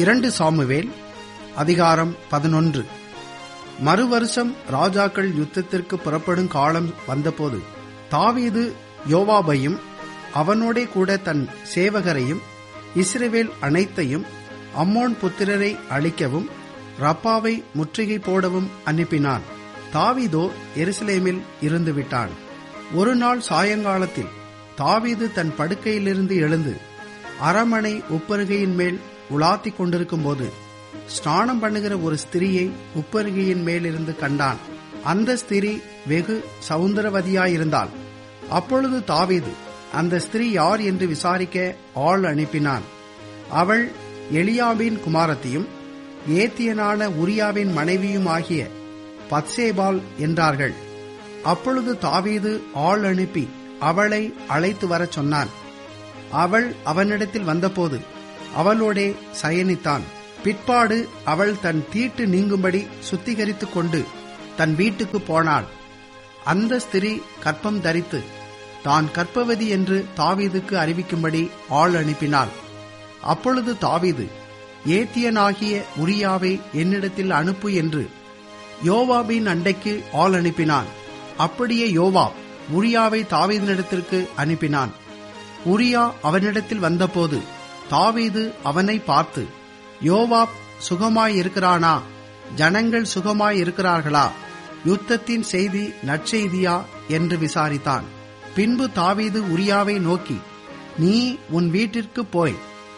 2 Samuel அதிகாரம் 11. மறுவருஷம் ராஜாக்கள் யுத்தத்திற்கு புறப்படும் காலம் வந்தபோது தாவீது யோவாபையும் அவனோடே கூட தன் சேவகரையும் இஸ்ரவேல் அனைத்தையும் அம்மோன் புத்திரரை அழிக்கவும் ரப்பாவை முற்றுகை போடவும் அனுப்பினான். தாவீதோ எருசலேமில் இருந்து விட்டான். ஒரு நாள் சாயங்காலத்தில் தாவீது தன் படுக்கையிலிருந்து எழுந்து அரமனை உப்பருகையின் மேல் உலாத்திக் கொண்டிருக்கும் போது ஸ்நானம் பண்ணுகிற ஒரு ஸ்திரியை உப்பருகையின் மேலிருந்து கண்டான். அந்த ஸ்திரீ வெகு சௌந்தரவதியாயிருந்தாள். அப்பொழுது தாவீது அந்த ஸ்திரீ யார் என்று விசாரிக்க ஆள் அனுப்பினான். அவள் எலியாபின் குமாரத்தியும் ஏத்தியனான உரியாவின் மனைவியும் ஆகிய பத்சேபாள் என்றார்கள். அப்பொழுது தாவீது ஆள் அனுப்பி அவளை அழைத்து வரச் சொன்னான். அவள் அவனிடத்தில் வந்தபோது அவளோடே சயனித்தான். பிற்பாடு அவள் தன் தீட்டு நீங்கும்படி சுத்திகரித்துக் கொண்டு தன் வீட்டுக்கு போனாள். அந்த ஸ்திரீ கற்பம் தரித்து தான் கற்பவதி என்று தாவீதுக்கு அறிவிக்கும்படி ஆள் அனுப்பினாள். அப்பொழுது தாவீது ஏத்தியனாகிய உரியாவை என்னிடத்தில் அனுப்பு என்று யோவாபின் அண்டைக்கு ஆள் அனுப்பினான். அப்படியே யோவாப் உரியாவை தாவீதினிடத்திற்கு அனுப்பினான். உரியா அவனிடத்தில் வந்தபோது தாவீது அவனை பார்த்து, யோவாப் சுகமாயிருக்கிறானா? ஜனங்கள் சுகமாயிருக்கிறார்களா? யுத்தத்தின் செய்தி நற்செய்தியா என்று விசாரித்தான். பின்பு தாவீது உரியாவை நோக்கி, நீ உன் வீட்டிற்கு போய்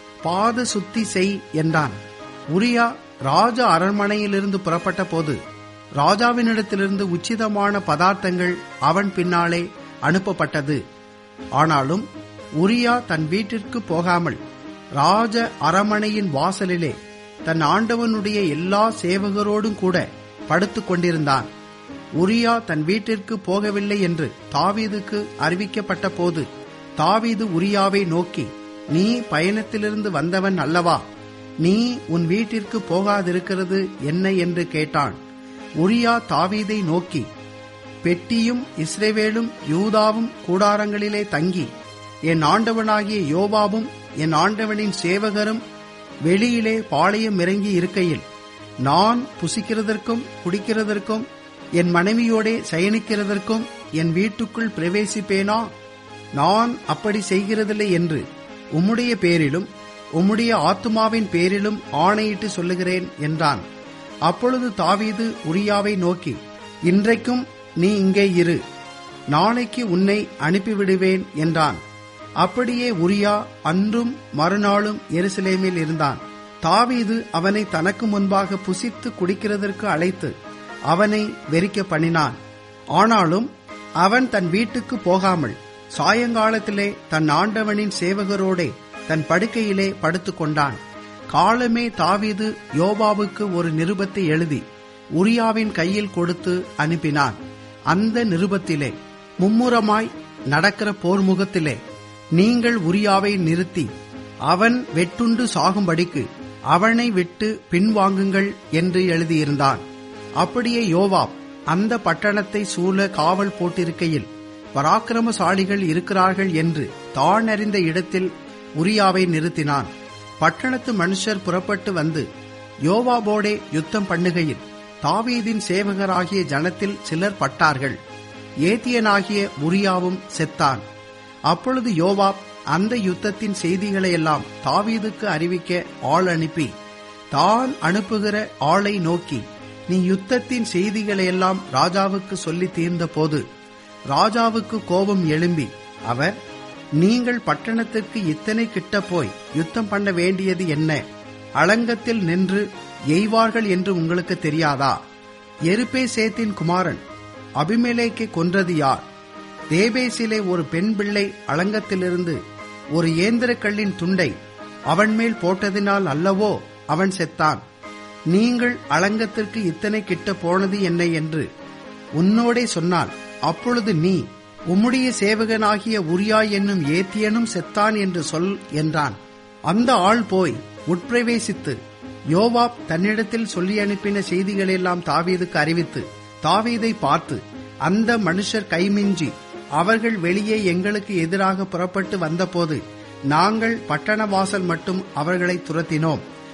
பாத சுத்தி செய் என்றான். உரியா ராஜ அரண்மனையிலிருந்து புறப்பட்ட போது ராஜாவினிடத்திலிருந்து உச்சிதமான பதார்த்தங்கள் அவன் பின்னாலே அனுப்பப்பட்டது. ஆனாலும் உரியா தன் வீட்டிற்கு போகாமல் ராஜ அரண்மனையின் வாசலிலே தன் ஆண்டவனுடைய எல்லா சேவகரோடும் கூட படுத்துக் கொண்டிருந்தான். உரியா தன் வீட்டிற்கு போகவில்லை என்று தாவீதுக்கு அறிவிக்கப்பட்ட போது தாவீது உரியாவை நோக்கி, நீ பயணத்திலிருந்து வந்தவன் அல்லவா? நீ உன் வீட்டிற்கு போகாதிருக்கிறது என்ன என்று கேட்டான். உரியா தாவீதை நோக்கி, பெட்டியும் இஸ்ரவேலும் யூதாவும் கூடாரங்களிலே தங்கி என் ஆண்டவனாகிய யோவாபும் என் ஆண்டவனின் சேவகரும் வெளியிலே பாளையம் இறங்கி இருக்கையில் நான் புசிக்கிறதற்கும் குடிக்கிறதற்கும் என் மனைவியோடே சயனிக்கிறதற்கும் என் வீட்டுக்குள் பிரவேசிப்பேனா? நான் அப்படி செய்கிறதில்லை என்று உம்முடைய பேரிலும் உம்முடைய ஆத்துமாவின் பேரிலும் ஆணையிட்டு சொல்லுகிறேன் என்றான். அப்பொழுது தாவீது உரியாவை நோக்கி, இன்றைக்கும் நீ இங்கே இரு, நாளைக்கு உன்னை அனுப்பிவிடுவேன் என்றான். அப்படியே உரியா அன்றும் மறுநாளும் எருசலேமில் இருந்தான். தாவீது அவனை தனக்கு முன்பாக புசித்து குடிக்கிறதற்கு அழைத்து அவனை வெறிக்க பண்ணினான். ஆனாலும் அவன் தன் வீட்டுக்கு போகாமல் சாயங்காலத்திலே தன் ஆண்டவனின் சேவகரோடே தன் படுக்கையிலே படுத்துக் கொண்டான். காலமே தாவீது யோவாபுக்கு ஒரு நிருபத்தை எழுதி உரியாவின் கையில் கொடுத்து அனுப்பினான். அந்த நிருபத்திலே மும்முரமாய் நடக்கிற போர்முகத்திலே நீங்கள் உரியாவை நிறுத்தி அவன் வெட்டுண்டு சாகும்படிக்கு அவனை விட்டு பின்வாங்குங்கள் என்று எழுதியிருந்தான். அப்படியே யோவாப் அந்த பட்டணத்தை சூழ காவல் போட்டிருக்கையில் பராக்கிரமசாலிகள் இருக்கிறார்கள் என்று தான் அறிந்த இடத்தில் உரியாவை நிறுத்தினான். பட்டணத்து மனுஷர் புறப்பட்டு வந்து யோவாபோடே யுத்தம் பண்ணுகையில் தாவீதின் சேவகராகிய ஜனத்தில் சிலர் பட்டார்கள். ஏத்தியனாகிய உரியாவும் செத்தான். அப்பொழுது யோவாப் அந்த யுத்தத்தின் செய்திகளையெல்லாம் தாவீதுக்கு அறிவிக்க ஆள் அனுப்பி தான் அனுப்புகிற ஆளை நோக்கி, நீ யுத்தத்தின் செய்திகளையெல்லாம் ராஜாவுக்கு சொல்லி தீர்ந்த போது ராஜாவுக்கு கோபம் எழும்பி அவர், நீங்கள் பட்டணத்திற்கு இத்தனை கிட்ட போய் யுத்தம் பண்ண வேண்டியது என்ன? அலங்கத்தில் நின்று எய்வார்கள் என்று உங்களுக்கு தெரியாதா? எருபேசேத்தின் குமாரன் அபிமெலேக்கை கொன்றது யார்? தேபேசிலே ஒரு பெண் பிள்ளை அலங்கத்திலிருந்து ஒரு ஏந்திரக்கல்லின் துண்டை அவன் மேல் போட்டதினால் அல்லவோ அவன் செத்தான். நீங்கள் அலங்கத்திற்கு இத்தனை கிட்ட போனது என்ன என்று உன்னோடே சொன்னான். அப்பொழுது நீ, உம்முடைய சேவகனாகிய உரியா என்னும் ஏத்தியனும் செத்தான் என்று சொல் என்றான். அந்த ஆள் போய் உட்பிரவேசித்து யோவாப் தன்னிடத்தில் சொல்லி அனுப்பின செய்திகளெல்லாம் தாவீதுக்கு அறிவித்து தாவீதை பார்த்து, அந்த மனுஷர் கைமிஞ்சி அவர்கள் வெளியே எங்களுக்கு எதிராக புறப்பட்டு வந்தபோது நாங்கள் பட்டண வாசல் மட்டும் அவர்களை துரத்தினோம்.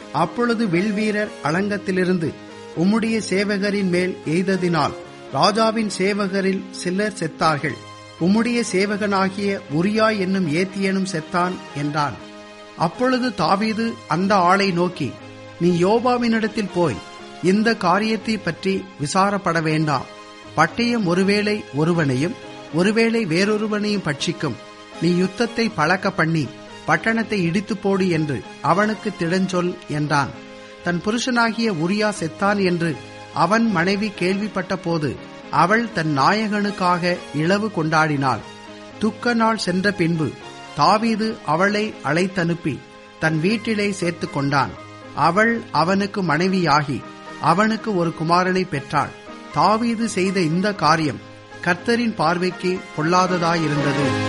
அப்பொழுது வில்வீரர் அலங்கத்திலிருந்து உம்முடைய சேவகரின் மேல் எய்ததினால் ராஜாவின் சேவகரில் சிலர் செத்தார்கள். உம்முடைய சேவகனாகிய உரியா என்னும் ஏத்தியனும் செத்தான் என்றான். அப்பொழுது தாவீது அந்த ஆளை நோக்கி, நீ யோவாவினிடத்தில் போய் இந்த காரியத்தை பற்றி விசாரப்பட வேண்டாம். பட்டயம் ஒருவேளை ஒருவனையும் ஒருவேளை வேறொருவனையும் பட்சிக்கும். நீ யுத்தத்தை பழக்க பண்ணி பட்டணத்தை இடித்து போடு என்று அவனுக்கு திடஞ்சொல் என்றான். தன் புருஷனாகிய உரியா செத்தான் என்று அவன் மனைவி கேள்விப்பட்ட போது அவள் தன் நாயகனுக்காக இளவு கொண்டாடினாள். துக்க நாள் சென்ற பின்பு தாவீது அவளை அழைத்தனுப்பி தன் வீட்டிலே சேர்த்து கொண்டான். அவள் அவனுக்கு மனைவியாகி அவனுக்கு ஒரு குமாரனை பெற்றாள். தாவீது செய்த இந்த காரியம் கர்த்தரின் பார்வைக்கு பொல்லாததாயிருந்தது.